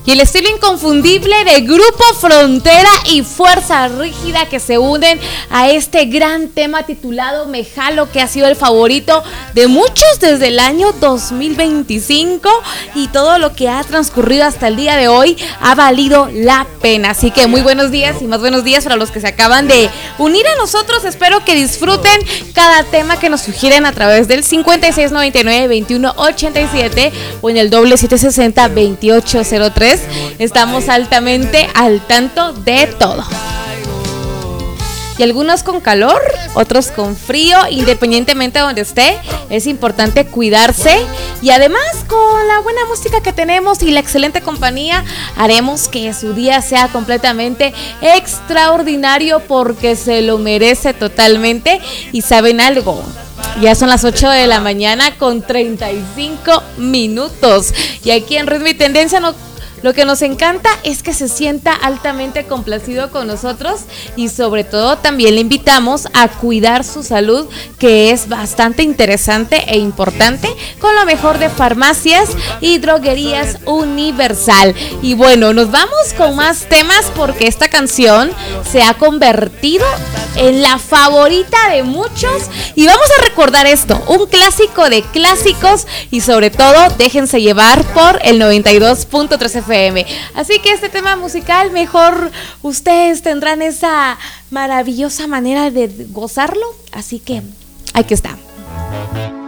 y el estilo inconfundible de Grupo Frontera y Fuerza Rígida, que se unen a este gran tema titulado Me Jalo, que ha sido el favorito de muchos desde el año 2025, y todo lo que ha transcurrido hasta el día de hoy ha valido la pena. Así que muy buenos días y más buenos días para los que se acaban de unir a nosotros. Espero que disfruten cada tema que nos sugieren a través del 5699-2187 o en el doble 760-2803. Estamos altamente al tanto de todo. Y algunos con calor, otros con frío, independientemente de donde esté, es importante cuidarse. Y además, con la buena música que tenemos y la excelente compañía, haremos que su día sea completamente extraordinario, porque se lo merece totalmente. Y ¿saben algo? Ya son las 8 de la mañana con 35 minutos. Y aquí en Ritmo y Tendencia lo que nos encanta es que se sienta altamente complacido con nosotros, y sobre todo también le invitamos a cuidar su salud, que es bastante interesante e importante, con lo mejor de Farmacias y Droguerías Universal. Y bueno, nos vamos con más temas, porque esta canción se ha convertido en la favorita de muchos, y vamos a recordar esto, un clásico de clásicos, y sobre todo déjense llevar por el 92.3 FM. Así que este tema musical, mejor ustedes tendrán esa maravillosa manera de gozarlo, así que aquí está.